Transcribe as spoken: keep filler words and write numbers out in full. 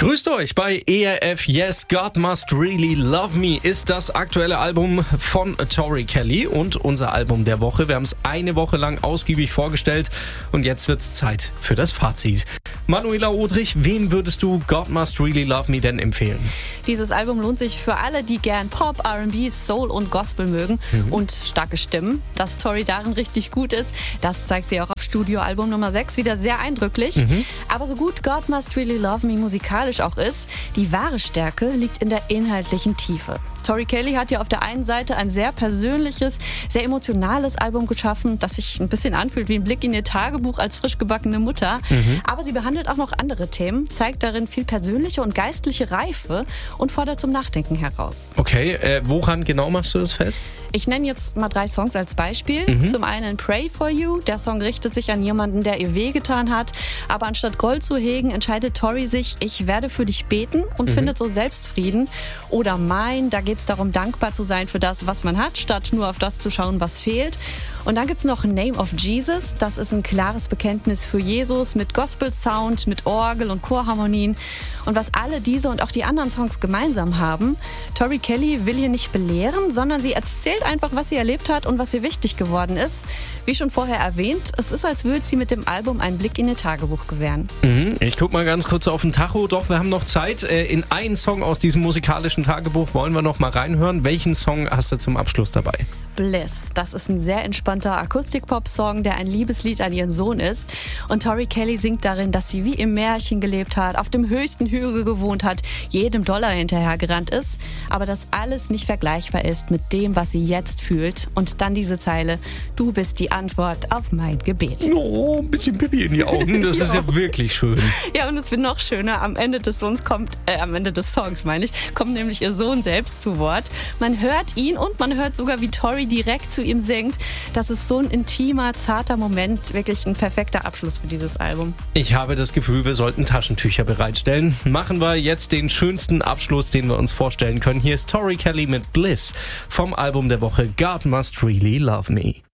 Grüßt euch bei E R F. Yes, God Must Really Love Me ist das aktuelle Album von Tori Kelly und unser Album der Woche. Wir haben es eine Woche lang ausgiebig vorgestellt und jetzt wird's Zeit für das Fazit. Manuela Odrich, wem würdest du God Must Really Love Me denn empfehlen? Dieses Album lohnt sich für alle, die gern Pop, R and B, Soul und Gospel mögen mhm. und starke Stimmen. Dass Tori darin richtig gut ist, das zeigt sie auch auf Studioalbum Nummer sechs wieder sehr eindrücklich. Mhm. Aber so gut God Must Really Love Me musikalisch auch ist, die wahre Stärke liegt in der inhaltlichen Tiefe. Tori Kelly hat ja auf der einen Seite ein sehr persönliches, sehr emotionales Album geschaffen, das sich ein bisschen anfühlt wie ein Blick in ihr Tagebuch als frisch gebackene Mutter. Mhm. Aber sie behandelt auch noch andere Themen, zeigt darin viel persönliche und geistliche Reife und fordert zum Nachdenken heraus. Okay, äh, woran genau machst du das fest? Ich nenne jetzt mal drei Songs als Beispiel. Mhm. Zum einen Pray for You. Der Song richtet sich an jemanden, der ihr wehgetan hat. Aber anstatt Groll zu hegen, entscheidet Tori sich, ich werde für dich beten und mhm. findet so Selbstfrieden. Oder Mine, da geht es darum, dankbar zu sein für das, was man hat, statt nur auf das zu schauen, was fehlt. Und dann gibt es noch Name of Jesus. Das ist ein klares Bekenntnis für Jesus mit Gospel-Sound, mit Orgel und Chorharmonien. Und was alle diese und auch die anderen Songs gemeinsam haben, Tori Kelly will hier nicht belehren, sondern sie erzählt einfach, was sie erlebt hat und was ihr wichtig geworden ist. Wie schon vorher erwähnt, es ist, als würde sie mit dem Album einen Blick in ihr Tagebuch gewähren. Mhm. Ich guck mal ganz kurz auf den Tacho, doch wir haben noch Zeit. In einen Song aus diesem musikalischen Tagebuch wollen wir noch mal reinhören. Welchen Song hast du zum Abschluss dabei? Bliss. Das ist ein sehr entspannter Akustik-Pop-Song, der ein Liebeslied an ihren Sohn ist. Und Tori Kelly singt darin, dass sie wie im Märchen gelebt hat, auf dem höchsten Hügel gewohnt hat, jedem Dollar hinterhergerannt ist, aber dass alles nicht vergleichbar ist mit dem, was sie jetzt fühlt. Und dann diese Zeile, du bist die Antwort auf mein Gebet. Oh, ein bisschen Pipi in die Augen, das ja. ist ja wirklich schön. Ja, und es wird noch schöner, am Ende des Songs kommt, äh, am Ende des Songs meine ich, kommt nämlich ihr Sohn selbst zu Wort. Man hört ihn und man hört sogar, wie Tori direkt zu ihm singt. Das ist so ein intimer, zarter Moment, wirklich ein perfekter Abschluss für dieses Album. Ich habe das Gefühl, wir sollten Taschentücher bereitstellen. Machen wir jetzt den schönsten Abschluss, den wir uns vorstellen können. Hier ist Tori Kelly mit Bliss vom Album der Woche God Must Really Love Me.